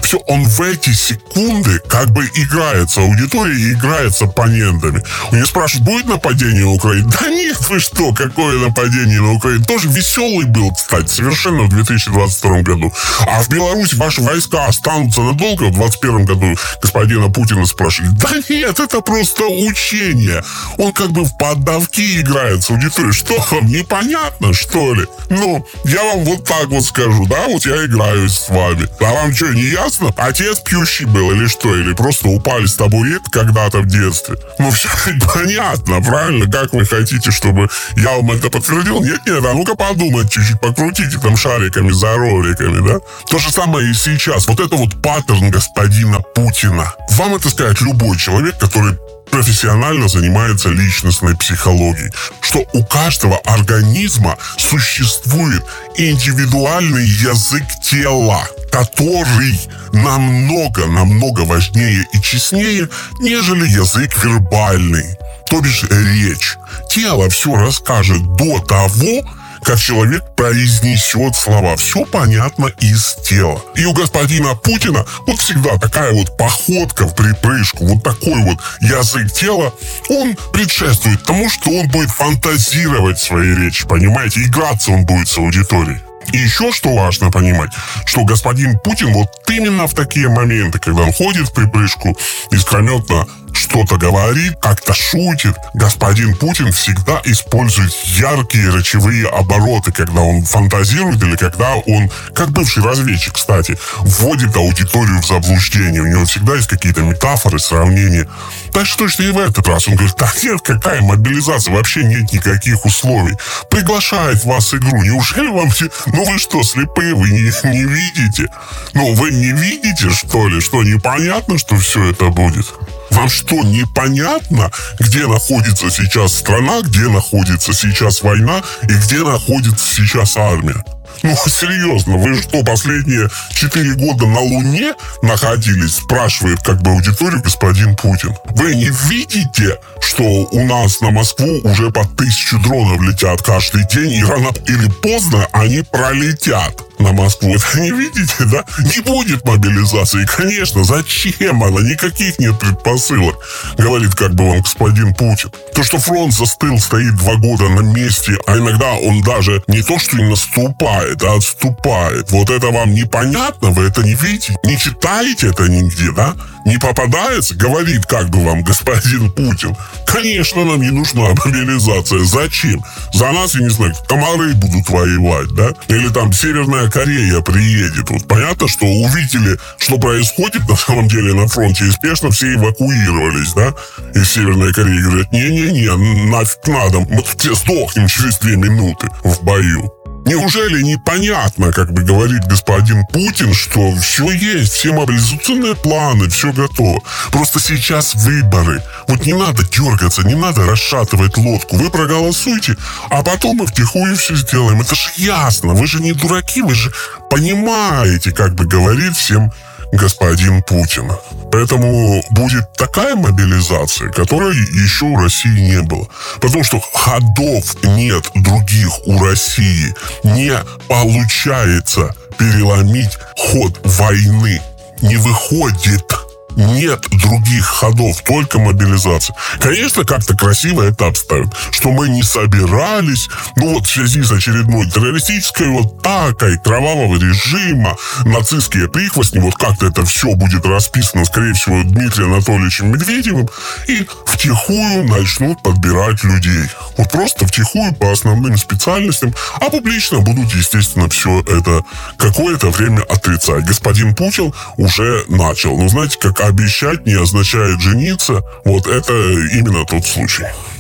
Все, он в эти секунды как бы играет с аудиторией, играет с оппонентами. У него спрашивают, будет нападение на Украину? Да нет, вы что, какое нападение на Украину? Тоже веселый был, кстати, совершенно в две тысячи двадцать втором году. А в Беларуси ваши войска останутся надолго? В двадцать первом году господина Путина спрашивали. Да нет, это просто учение. Он как бы в поддавки играет с аудиторией. Что вам, непонятно, что ли? Ну, я вам вот так вот скажу, да, вот я играюсь с вами. А вам что, не ясно? Отец пьющий был или что? Или просто упали с табурет когда-то в детстве? Ну, все понятно, правильно? Как вы хотите, чтобы я вам это подтвердил? Нет-нет, а ну-ка подумайте чуть-чуть, покрутите там шариками за роликами, да? То же самое и сейчас. Вот это вот паттерн господина Путина. Вам это сказать любой человек, который профессионально занимается личностной психологией, что у каждого организма существует индивидуальный язык тела, который намного-намного важнее и честнее, нежели язык вербальный, то бишь речь. Тело все расскажет до того, как человек произнесет слова. Все понятно из тела. И у господина Путина вот всегда такая вот походка в припрыжку, вот такой вот язык тела, он предшествует тому, что он будет фантазировать свои речи, понимаете? Играться он будет с аудиторией. И еще что важно понимать, что господин Путин вот именно в такие моменты, когда он ходит в припрыжку, искрометно что-то говорит, как-то шутит, господин Путин всегда использует яркие речевые обороты, когда он фантазирует или когда он, как бывший разведчик, кстати, вводит аудиторию в заблуждение. У него всегда есть какие-то метафоры, сравнения. Так что точно и в этот раз он говорит, да нет, какая мобилизация, вообще нет никаких условий. Приглашает вас игру. Неужели вам все... Ну вы что, слепые, вы не, не видите? Ну вы не видите, что ли? Что, непонятно, что все это будет? Вам что, непонятно, где находится сейчас страна, где находится сейчас война и где находится сейчас армия? Ну, серьезно, вы что, последние четыре года на Луне находились, спрашивает как бы аудиторию господин Путин. Вы не видите, что у нас на Москву уже по тысяче дронов летят каждый день, и рано или поздно они пролетят на Москву. Это не видите, да? Не будет мобилизации. Конечно, зачем она? Никаких нет предпосылок, говорит как бы вам господин Путин. То, что фронт застыл, стоит два года на месте, а иногда он даже не то, что и наступает, а отступает. Вот это вам непонятно? Вы это не видите? Не читаете это нигде, да? Не попадается? Говорит как бы вам господин Путин. Конечно, нам не нужна мобилизация. Зачем? За нас, я не знаю, комары будут воевать, да? Или там Северная Корея приедет. Вот понятно, что увидели, что происходит на самом деле на фронте, и спешно все эвакуировались, да? Из Северной Кореи говорят, не-не-не, нафиг надо, мы все сдохнем через две минуты в бою. Неужели непонятно, как бы говорит господин Путин, что все есть, все мобилизационные планы, все готово. Просто сейчас выборы. Вот не надо дергаться, не надо расшатывать лодку. Вы проголосуйте, а потом мы втихую все сделаем. Это же ясно, вы же не дураки, вы же понимаете, как бы говорит всем господин Путин. Поэтому будет такая мобилизация, которой еще у России не было. Потому что ходов нет других у России. Не получается переломить ход войны. Не выходит. Нет других ходов, только мобилизация. Конечно, как-то красиво это обставят, что мы не собирались, ну вот в связи с очередной террористической вот атакой кровавого режима, нацистские прихвостни, вот как-то это все будет расписано, скорее всего, Дмитрием Анатольевичем Медведевым, и втихую начнут подбирать людей. Вот просто втихую по основным специальностям, а публично будут, естественно, все это какое-то время отрицать. Господин Путин уже начал. Ну, знаете, как обещать не означает жениться. Вот это именно тот случай.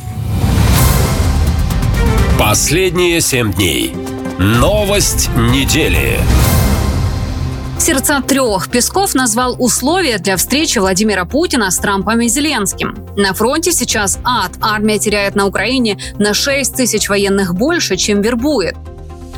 Последние семь дней. Новость недели. Сердца трех. Песков назвал условия для встречи Владимира Путина с Трампом и Зеленским. На фронте сейчас ад. Армия теряет на Украине на шесть тысяч военных больше, чем вербует. В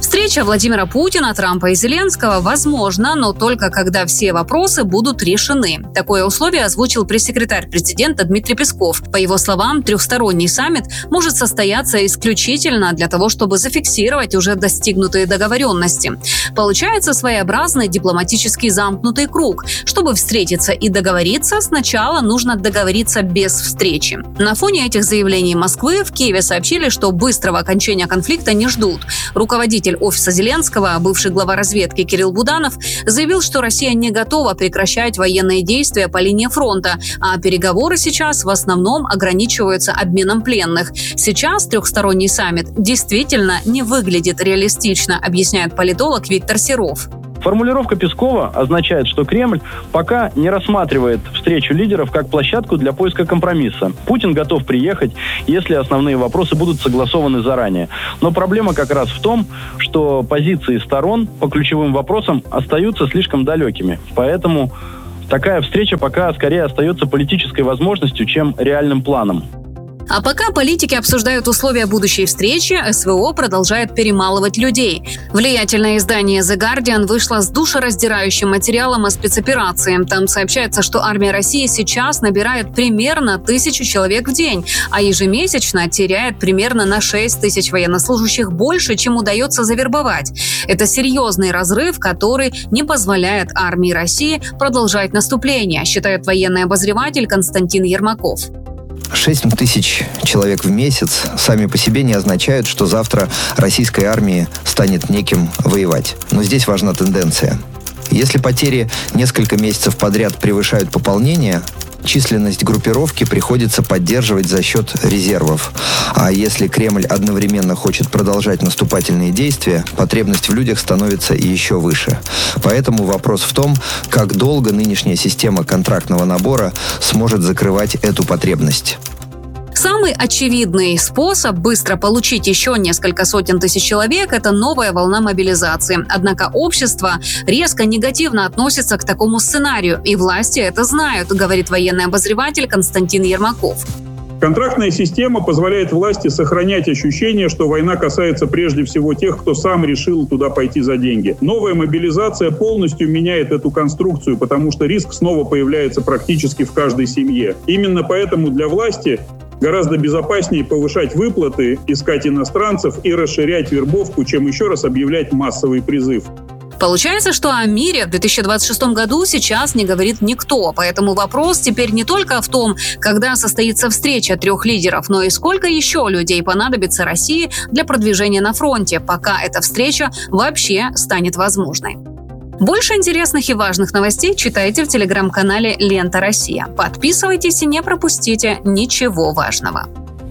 Встреча Владимира Путина, Трампа и Зеленского возможна, но только когда все вопросы будут решены. Такое условие озвучил пресс-секретарь президента Дмитрий Песков. По его словам, трехсторонний саммит может состояться исключительно для того, чтобы зафиксировать уже достигнутые договоренности. Получается своеобразный дипломатический замкнутый круг. Чтобы встретиться и договориться, сначала нужно договориться без встречи. На фоне этих заявлений Москвы в Киеве сообщили, что быстрого окончания конфликта не ждут. Руководитель офиса Зеленского, бывший глава разведки Кирилл Буданов, заявил, что Россия не готова прекращать военные действия по линии фронта, а переговоры сейчас в основном ограничиваются обменом пленных. Сейчас трехсторонний саммит действительно не выглядит реалистично, объясняет политолог Виктор Серов. Формулировка Пескова означает, что Кремль пока не рассматривает встречу лидеров как площадку для поиска компромисса. Путин готов приехать, если основные вопросы будут согласованы заранее. Но проблема как раз в том, что позиции сторон по ключевым вопросам остаются слишком далекими. Поэтому такая встреча пока скорее остается политической возможностью, чем реальным планом. А пока политики обсуждают условия будущей встречи, СВО продолжает перемалывать людей. Влиятельное издание The Guardian вышло с душераздирающим материалом о спецоперации. Там сообщается, что армия России сейчас набирает примерно тысячу человек в день, а ежемесячно теряет примерно на шесть тысяч военнослужащих больше, чем удается завербовать. Это серьезный разрыв, который не позволяет армии России продолжать наступление, считает военный обозреватель Константин Ермаков. шесть тысяч человек в месяц сами по себе не означают, что завтра российской армии станет неким воевать. Но здесь важна тенденция. Если потери несколько месяцев подряд превышают пополнение, численность группировки приходится поддерживать за счет резервов. А если Кремль одновременно хочет продолжать наступательные действия, потребность в людях становится еще выше. Поэтому вопрос в том, как долго нынешняя система контрактного набора сможет закрывать эту потребность. Самый очевидный способ быстро получить еще несколько сотен тысяч человек – это новая волна мобилизации. Однако общество резко негативно относится к такому сценарию, и власти это знают, говорит военный обозреватель Константин Ермаков. Контрактная система позволяет власти сохранять ощущение, что война касается прежде всего тех, кто сам решил туда пойти за деньги. Новая мобилизация полностью меняет эту конструкцию, потому что риск снова появляется практически в каждой семье. Именно поэтому для власти гораздо безопаснее повышать выплаты, искать иностранцев и расширять вербовку, чем еще раз объявлять массовый призыв. Получается, что о мире в две тысячи двадцать шестом году сейчас не говорит никто. Поэтому вопрос теперь не только в том, когда состоится встреча трех лидеров, но и сколько еще людей понадобится России для продвижения на фронте, пока эта встреча вообще станет возможной. Больше интересных и важных новостей читайте в телеграм-канале «Лента Россия». Подписывайтесь и не пропустите ничего важного.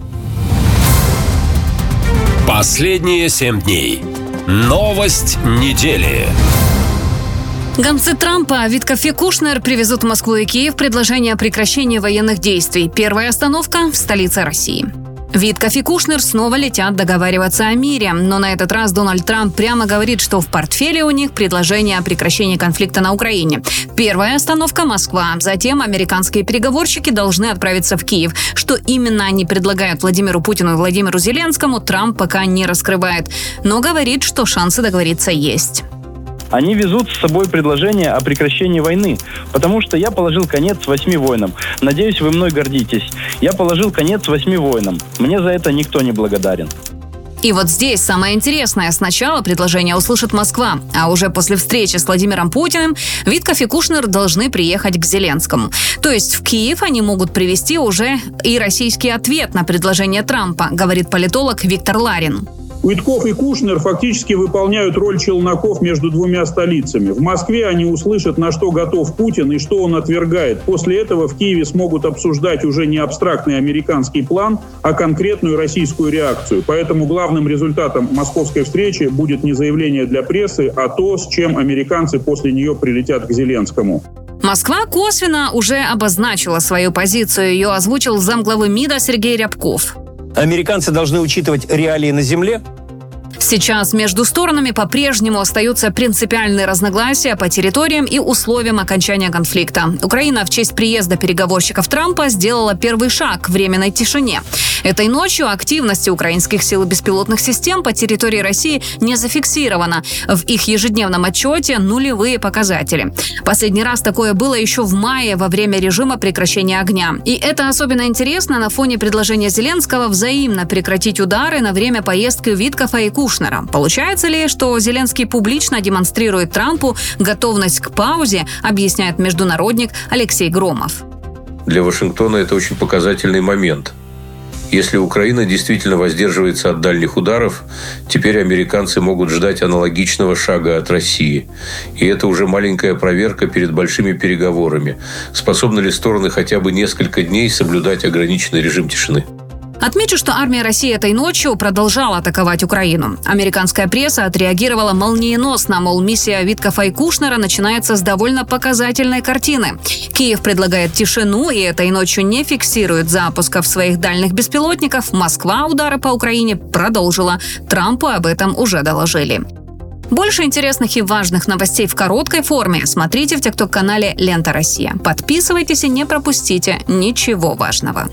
Последние семь дней. Новость недели. Гонцы Трампа Витков и Кушнер привезут в Москву и Киев предложение о прекращении военных действий. Первая остановка – в столице России. Витков и Кушнер снова летят договариваться о мире, но на этот раз Дональд Трамп прямо говорит, что в портфеле у них предложение о прекращении конфликта на Украине. Первая остановка – Москва. Затем американские переговорщики должны отправиться в Киев. Что именно они предлагают Владимиру Путину и Владимиру Зеленскому, Трамп пока не раскрывает, но говорит, что шансы договориться есть. Они везут с собой предложение о прекращении войны, потому что я положил конец восьми войнам. Надеюсь, вы мной гордитесь. Я положил конец восьми войнам. Мне за это никто не благодарен. И вот здесь самое интересное. Сначала предложение услышит Москва, а уже после встречи с Владимиром Путиным Витков и Кушнер должны приехать к Зеленскому. То есть в Киев они могут привезти уже и российский ответ на предложение Трампа, говорит политолог Виктор Ларин. Витков и Кушнер фактически выполняют роль челноков между двумя столицами. В Москве они услышат, на что готов Путин и что он отвергает. После этого в Киеве смогут обсуждать уже не абстрактный американский план, а конкретную российскую реакцию. Поэтому главным результатом московской встречи будет не заявление для прессы, а то, с чем американцы после нее прилетят к Зеленскому. Москва косвенно уже обозначила свою позицию. Ее озвучил замглавы МИДа Сергей Рябков. Американцы должны учитывать реалии на земле. Сейчас между сторонами по-прежнему остаются принципиальные разногласия по территориям и условиям окончания конфликта. Украина в честь приезда переговорщиков Трампа сделала первый шаг к временной тишине. Этой ночью активности украинских сил и беспилотных систем по территории России не зафиксировано. В их ежедневном отчете нулевые показатели. Последний раз такое было еще в мае во время режима прекращения огня. И это особенно интересно на фоне предложения Зеленского взаимно прекратить удары на время поездки Виткофа и Кушнера. Получается ли, что Зеленский публично демонстрирует Трампу готовность к паузе, объясняет международник Алексей Громов. Для Вашингтона это очень показательный момент. Если Украина действительно воздерживается от дальних ударов, теперь американцы могут ждать аналогичного шага от России. И это уже маленькая проверка перед большими переговорами. Способны ли стороны хотя бы несколько дней соблюдать ограниченный режим тишины? Отмечу, что армия России этой ночью продолжала атаковать Украину. Американская пресса отреагировала молниеносно, мол, миссия Виткофа и Кушнера начинается с довольно показательной картины. Киев предлагает тишину и этой ночью не фиксирует запусков своих дальних беспилотников. Москва удары по Украине продолжила. Трампу об этом уже доложили. Больше интересных и важных новостей в короткой форме смотрите в тикток-канале «Лента Россия». Подписывайтесь и не пропустите ничего важного.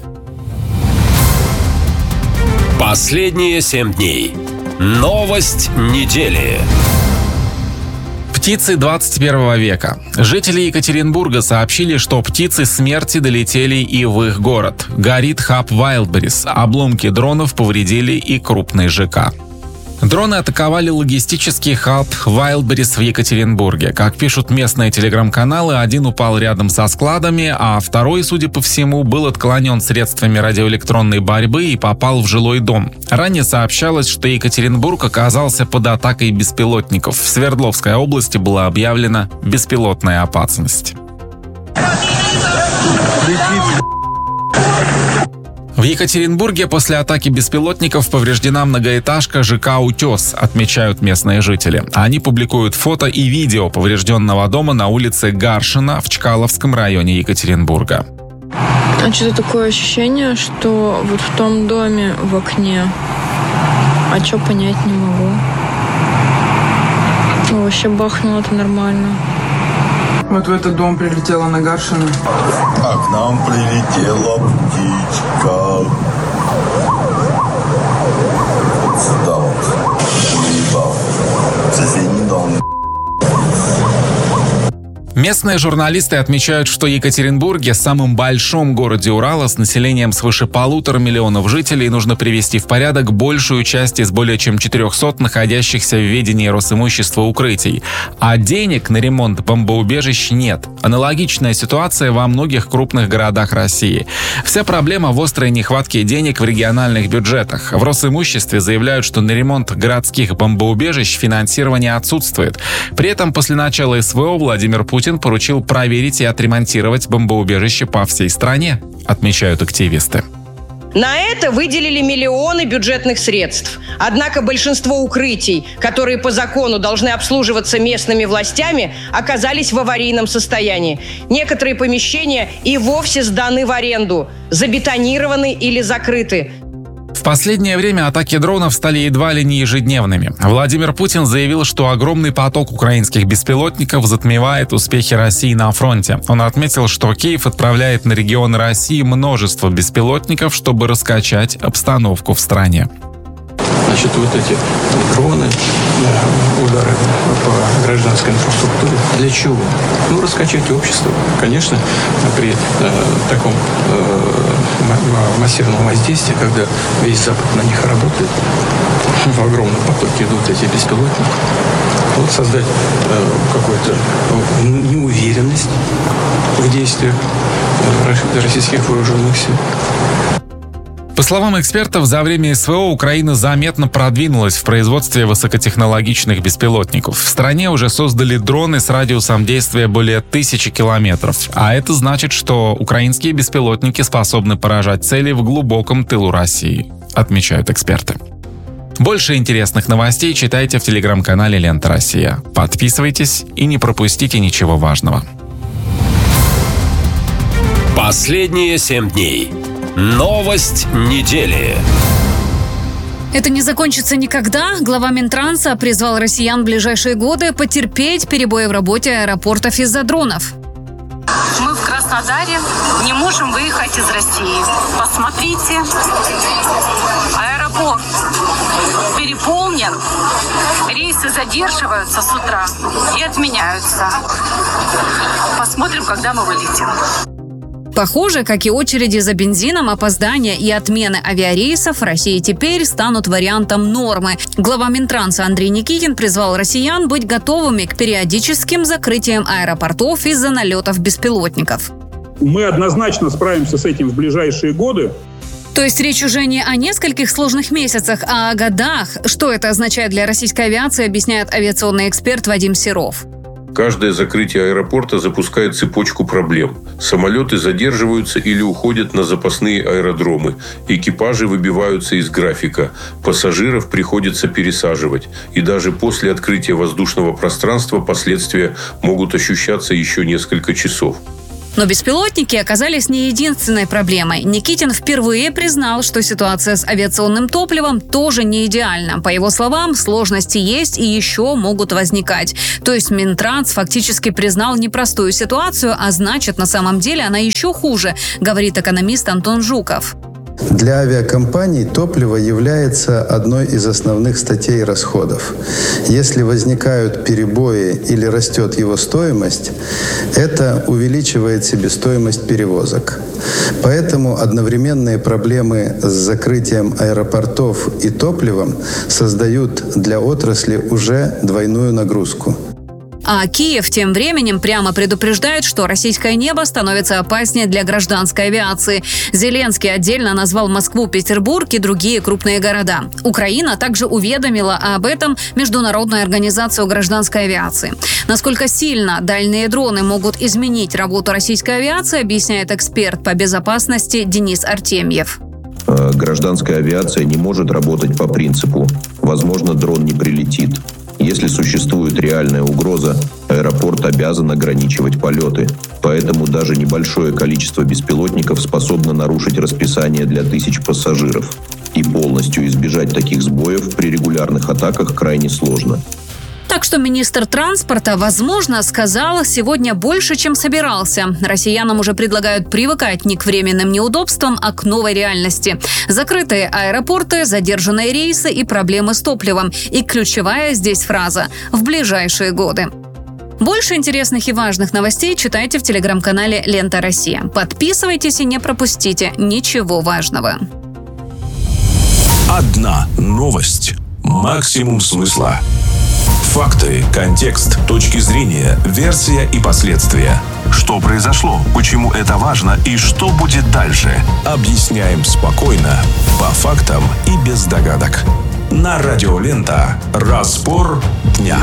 Последние семь дней. Новость недели. Птицы двадцать первого века. Жители Екатеринбурга сообщили, что птицы смерти долетели и в их город. Горит хаб Wildberries. Обломки дронов повредили и крупный ЖК. Дроны атаковали логистический хаб Wildberries в Екатеринбурге. Как пишут местные телеграм-каналы, один упал рядом со складами, а второй, судя по всему, был отклонен средствами радиоэлектронной борьбы и попал в жилой дом. Ранее сообщалось, что Екатеринбург оказался под атакой беспилотников. В Свердловской области была объявлена беспилотная опасность. В Екатеринбурге после атаки беспилотников повреждена многоэтажка ЖК «Утес», отмечают местные жители. Они публикуют фото и видео поврежденного дома на улице Гаршина в Чкаловском районе Екатеринбурга. А что-то такое ощущение, что вот в том доме в окне, а что понять не могу. Ну, вообще бахнуло-то нормально. Вот в этот дом прилетела на Гаршина. А к нам прилетела птичка. Сюда вот. Уебал. Соседний дом. Местные журналисты отмечают, что Екатеринбурге, самом большом городе Урала с населением свыше полутора миллионов жителей, нужно привести в порядок большую часть из более чем четырехсот находящихся в ведении Росимущества укрытий. А денег на ремонт бомбоубежищ нет. Аналогичная ситуация во многих крупных городах России. Вся проблема в острой нехватке денег в региональных бюджетах. В Росимуществе заявляют, что на ремонт городских бомбоубежищ финансирование отсутствует. При этом после начала СВО Владимир Путин поручил проверить и отремонтировать бомбоубежище по всей стране, отмечают активисты. На это выделили миллионы бюджетных средств. Однако большинство укрытий, которые по закону должны обслуживаться местными властями, оказались в аварийном состоянии. Некоторые помещения и вовсе сданы в аренду, забетонированы или закрыты. В последнее время атаки дронов стали едва ли не ежедневными. Владимир Путин заявил, что огромный поток украинских беспилотников затмевает успехи России на фронте. Он отметил, что Киев отправляет на регионы России множество беспилотников, чтобы раскачать обстановку в стране. Значит, вот эти дроны, удары по гражданской инфраструктуре. Для чего? Ну, раскачать общество. Конечно, при э, таком э, массивном воздействии, когда весь Запад на них работает, в огромном потоке идут эти беспилотники. Вот создать э, какую-то неуверенность в действиях э, российских вооруженных сил. По словам экспертов, за время СВО Украина заметно продвинулась в производстве высокотехнологичных беспилотников. В стране уже создали дроны с радиусом действия более тысячи километров. А это значит, что украинские беспилотники способны поражать цели в глубоком тылу России, отмечают эксперты. Больше интересных новостей читайте в телеграм-канале «Лента Россия». Подписывайтесь и не пропустите ничего важного. Последние семь дней. Новость недели. Это не закончится никогда. Глава Минтранса призвал россиян в ближайшие годы потерпеть перебои в работе аэропортов из-за дронов. Мы в красном Краснодаре не можем выехать из России. Посмотрите, аэропорт переполнен, рейсы задерживаются с утра и отменяются. Посмотрим, когда мы вылетим. Похоже, как и очереди за бензином, опоздания и отмены авиарейсов в России теперь станут вариантом нормы. Глава Минтранса Андрей Никитин призвал россиян быть готовыми к периодическим закрытиям аэропортов из-за налетов беспилотников. Мы однозначно справимся с этим в ближайшие годы. То есть речь уже не о нескольких сложных месяцах, а о годах. Что это означает для российской авиации, объясняет авиационный эксперт Вадим Серов. Каждое закрытие аэропорта запускает цепочку проблем. Самолеты задерживаются или уходят на запасные аэродромы. Экипажи выбиваются из графика. Пассажиров приходится пересаживать. И даже после открытия воздушного пространства последствия могут ощущаться еще несколько часов. Но беспилотники оказались не единственной проблемой. Никитин впервые признал, что ситуация с авиационным топливом тоже не идеальна. По его словам, сложности есть и еще могут возникать. То есть Минтранс фактически признал непростую ситуацию, а значит, на самом деле она еще хуже, говорит экономист Антон Жуков. Для авиакомпаний топливо является одной из основных статей расходов. Если возникают перебои или растет его стоимость, это увеличивает себестоимость перевозок. Поэтому одновременные проблемы с закрытием аэропортов и топливом создают для отрасли уже двойную нагрузку. А Киев тем временем прямо предупреждает, что российское небо становится опаснее для гражданской авиации. Зеленский отдельно назвал Москву, Петербург и другие крупные города. Украина также уведомила об этом Международную организацию гражданской авиации. Насколько сильно дальние дроны могут изменить работу российской авиации, объясняет эксперт по безопасности Денис Артемьев. Гражданская авиация не может работать по принципу «возможно, дрон не прилетит». Если существует реальная угроза, аэропорт обязан ограничивать полеты. Поэтому даже небольшое количество беспилотников способно нарушить расписание для тысяч пассажиров. И полностью избежать таких сбоев при регулярных атаках крайне сложно. Так что министр транспорта, возможно, сказал сегодня больше, чем собирался. Россиянам уже предлагают привыкать не к временным неудобствам, а к новой реальности. Закрытые аэропорты, задержанные рейсы и проблемы с топливом. И ключевая здесь фраза «в ближайшие годы». Больше интересных и важных новостей читайте в телеграм-канале «Лента Россия». Подписывайтесь и не пропустите ничего важного. Одна новость. Максимум смысла. Факты, контекст, точки зрения, версия и последствия. Что произошло, почему это важно и что будет дальше. Объясняем спокойно, по фактам и без догадок. На радио Лента. Разбор дня.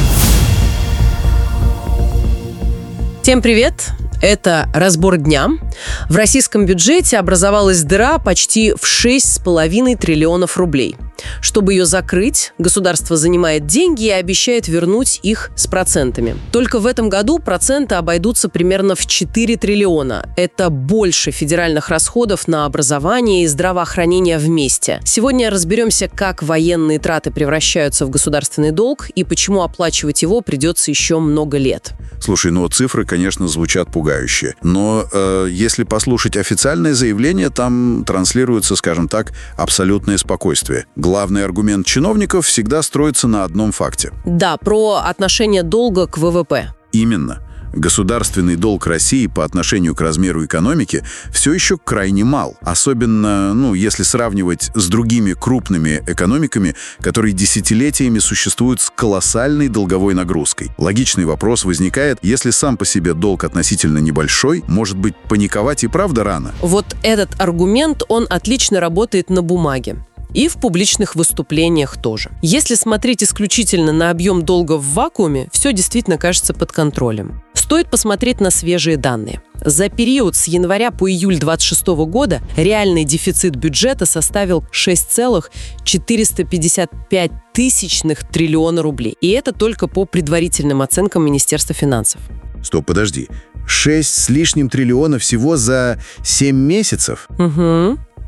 Всем привет! Это «Разбор дня». В российском бюджете образовалась дыра почти в шесть с половиной триллионов рублей. Чтобы ее закрыть, государство занимает деньги и обещает вернуть их с процентами. Только в этом году проценты обойдутся примерно в четыре триллиона. Это больше федеральных расходов на образование и здравоохранение вместе. Сегодня разберемся, как военные траты превращаются в государственный долг и почему оплачивать его придется еще много лет. Слушай, ну цифры, конечно, звучат пугающе. Но э, если послушать официальное заявление, там транслируется, скажем так, абсолютное спокойствие. Главный аргумент чиновников всегда строится на одном факте. Да, про отношение долга к вэ вэ пэ. Именно. Государственный долг России по отношению к размеру экономики все еще крайне мал. Особенно, ну, если сравнивать с другими крупными экономиками, которые десятилетиями существуют с колоссальной долговой нагрузкой. Логичный вопрос возникает, если сам по себе долг относительно небольшой, может быть, паниковать и правда рано? Вот этот аргумент, он отлично работает на бумаге. И в публичных выступлениях тоже. Если смотреть исключительно на объем долга в вакууме, все действительно кажется под контролем. Стоит посмотреть на свежие данные. За период с января по июль двадцать шестого года реальный дефицит бюджета составил шесть целых четыреста пятьдесят пять тысячных триллиона рублей. И это только по предварительным оценкам Министерства финансов. Стоп, подожди. шесть с лишним триллиона всего за семь месяцев? Угу.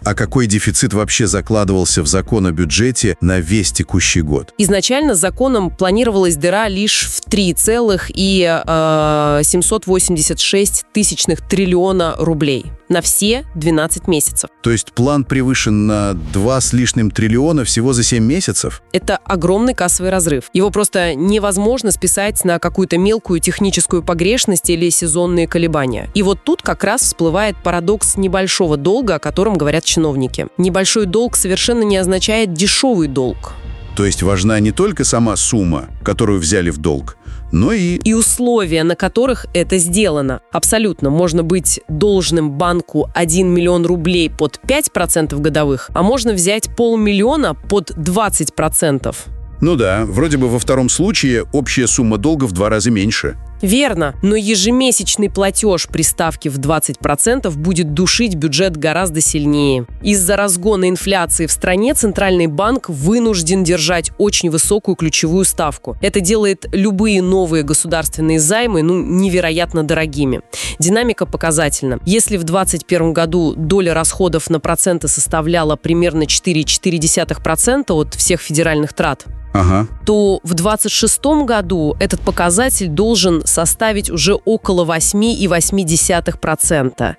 А какой дефицит вообще закладывался в закон о бюджете на весь текущий год? Изначально законом планировалась дыра лишь в три целых семьсот восемьдесят шесть тысячных триллиона рублей на все двенадцать месяцев. То есть план превышен на два с лишним триллиона всего за семь месяцев? Это огромный кассовый разрыв. Его просто невозможно списать на какую-то мелкую техническую погрешность или сезонные колебания. И вот тут как раз всплывает парадокс небольшого долга, о котором говорят чиновники. Небольшой долг совершенно не означает дешевый долг. То есть важна не только сама сумма, которую взяли в долг, но и... И условия, на которых это сделано. Абсолютно. Можно быть должным банку один миллион рублей под пять процентов годовых, а можно взять полмиллиона под двадцать процентов. Ну да, вроде бы во втором случае общая сумма долга в два раза меньше. Верно, но ежемесячный платеж при ставке в двадцать процентов будет душить бюджет гораздо сильнее. Из-за разгона инфляции в стране Центральный банк вынужден держать очень высокую ключевую ставку. Это делает любые новые государственные займы ну, невероятно дорогими. Динамика показательна. Если в двадцать первом году доля расходов на проценты составляла примерно четыре целых четыре десятых процента от всех федеральных трат, Ага. то в двадцать шестом году этот показатель должен составить уже около восемь целых восемь десятых процента.